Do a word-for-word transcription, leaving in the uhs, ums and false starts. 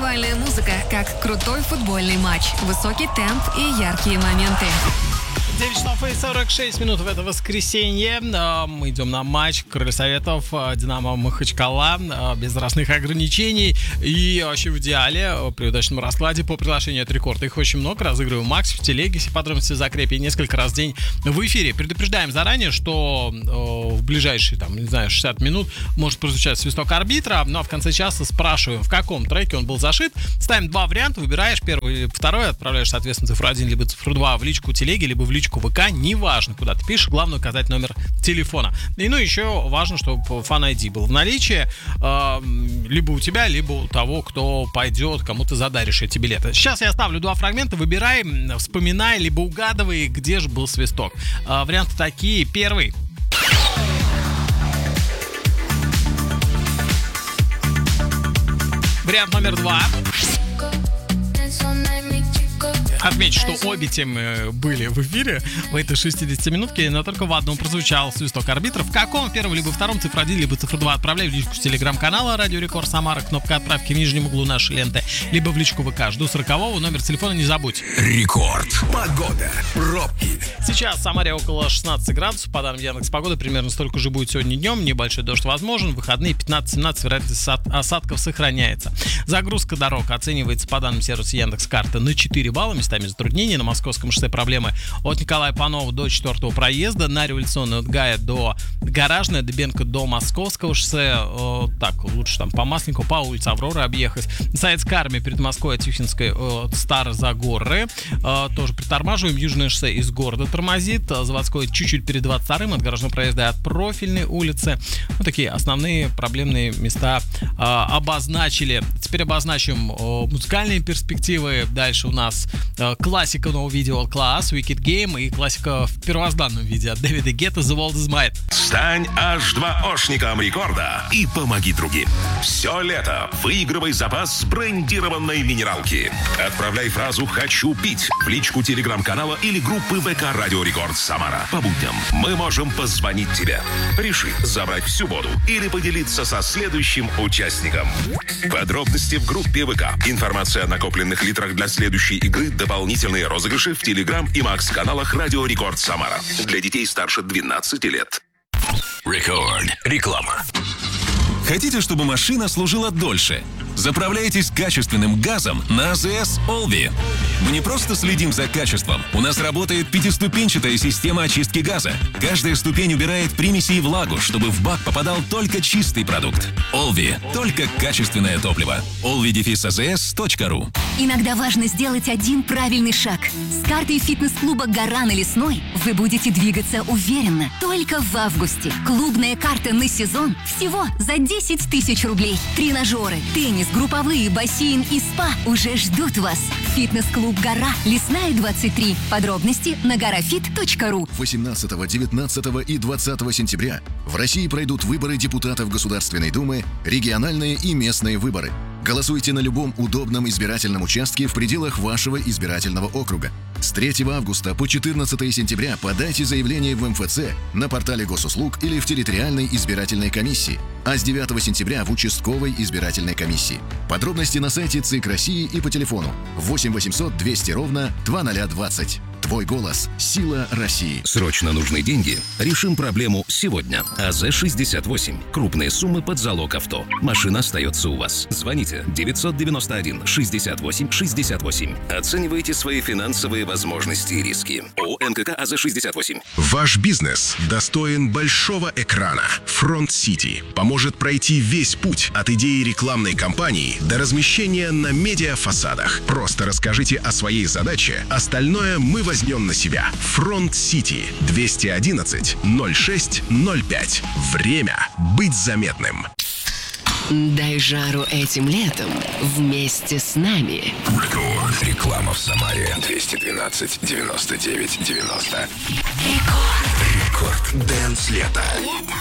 Танцевальная музыка, как крутой футбольный матч, высокий темп и яркие моменты. девять часов и сорок шесть минут в это воскресенье. Мы идем на матч Крылья Советов, Динамо Махачкала, без разных ограничений. И вообще в идеале, при удачном раскладе по приглашению от Рекорд. Их очень много. Разыгрываю Макс в телеге, все подробности в закрепе, несколько раз в день в эфире. Предупреждаем заранее, что в ближайшие, там, не знаю, шестьдесят минут может прозвучать свисток арбитра. Но в конце часа спрашиваем, в каком треке он был зашит. Ставим два варианта, выбираешь первый или второй, отправляешь, соответственно, цифру один либо цифру два в личку телеги, либо в личку ВК, неважно, куда ты пишешь, главное указать номер телефона. И ну еще важно, чтобы Fan ай ди был в наличии, э, либо у тебя, либо у того, кто пойдет, кому ты задаришь эти билеты. Сейчас я оставлю два фрагмента, выбирай, вспоминай, либо угадывай, где же был свисток. Э, варианты такие. Первый. Вариант номер два. Отмечу, что обе темы были в эфире в этой шестидесятиминутке, но только в одном прозвучал свисток арбитров. В каком? Первом, либо втором, цифра один, либо цифра два отправляй в личку телеграм-канала Радио Рекорд Самара, кнопка отправки в нижнем углу нашей ленты, либо в личку ВК. Жду сорокового, номер телефона не забудь. Рекорд. Погода. Пробки. Сейчас в Самаре около шестнадцати градусов, по данным Яндекс.Погоды, примерно столько же будет сегодня днем, небольшой дождь возможен, выходные пятнадцать-семнадцать, вероятность осадков сохраняется. Загрузка дорог оценивается по данным сервиса Яндекс.Карта на четыре балла, местами затруднения. На Московском шоссе проблемы от Николая Панова до четвертого проезда, на Революционной от Гая до Гаражной, Дыбенко до Московского шоссе, э, так, лучше там по Масленнику, по улице Авроры объехать. Советской армии перед Москвой от Тюхинской от Старозагоры, э, тоже притормаживаем. Южное шоссе из города тормозит, Заводской чуть-чуть перед двадцать вторым, от Гаражной проезда и от Профильной улицы. Вот такие основные проблемные места э, обозначили. Теперь обозначим э, музыкальные перспективы. Дальше у нас э, классика нового видео от Класс, Wicked Game, и классика в первозданном виде от Дэвида Гетта The World Is Mine. Стань аш два-ошником рекорда и помоги другим. Все лето выигрывай запас брендированной минералки. Отправляй фразу «Хочу пить» в личку телеграм-канала или группы ВК Радио Рекорд Самара. По будням мы можем позвонить тебе. Реши забрать всю воду или поделиться со следующим участником. Подробности в группе ВК. Информация о накопленных литрах для следующей игры, дополнительные розыгрыши в Телеграм и Макс-каналах Радио Рекорд Самара. Для детей старше двенадцати лет. Рекорд. Реклама. Хотите, чтобы машина служила дольше? Заправляйтесь качественным газом на АЗС Олви. Мы не просто следим за качеством. У нас работает пятиступенчатая система очистки газа. Каждая ступень убирает примеси и влагу, чтобы в бак попадал только чистый продукт. Олви. Только качественное топливо. олви дефис а зэ эс точка ру. Иногда важно сделать один правильный шаг. С картой фитнес-клуба «Гора» на Лесной вы будете двигаться уверенно. Только в августе. Клубная карта на сезон всего за десять тысяч рублей. Тренажеры, теннис, групповые, бассейн и спа уже ждут вас. Фитнес-клуб «Гора», Лесная, двадцать три. Подробности на горофит точка ру. восемнадцатого, девятнадцатого и двадцатого сентября в России пройдут выборы депутатов Государственной Думы, региональные и местные выборы. Голосуйте на любом удобном избирательном участке в пределах вашего избирательного округа. С третьего августа по четырнадцатого сентября подайте заявление в эм эф цэ, на портале госуслуг или в территориальной избирательной комиссии, а с девятого сентября в участковой избирательной комиссии. Подробности на сайте ЦИК России и по телефону восемь восемьсот двести ровно двадцать двадцать. Твой голос – сила России. Срочно нужны деньги? Решим проблему сегодня. а зэ шестьдесят восемь. Крупные суммы под залог авто. Машина остается у вас. Звоните девятьсот девяносто один шестьдесят восемь шестьдесят восемь. Оценивайте свои финансовые возможности и риски. ООО эн ка ка а зэ шестьдесят восемь. Ваш бизнес достоин большого экрана. Front City поможет пройти весь путь от идеи рекламной кампании до размещения на медиафасадах. Просто расскажите о своей задаче, остальное мы возьмем на себя. Front City двести одиннадцать ноль шесть ноль пять. Время быть заметным. Дай жару этим летом вместе с нами. Рекорд. Реклама в Самаре. двести двенадцать девяносто девять девяносто. Рекорд. Рекорд. Дэнс лето.